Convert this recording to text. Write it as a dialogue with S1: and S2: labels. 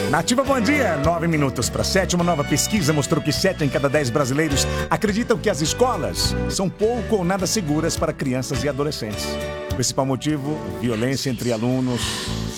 S1: Nativa, bom dia. 9 minutos para 7. Uma nova pesquisa mostrou que 7 em cada 10 brasileiros acreditam que as escolas são pouco ou nada seguras para crianças e adolescentes. O principal motivo, violência entre alunos,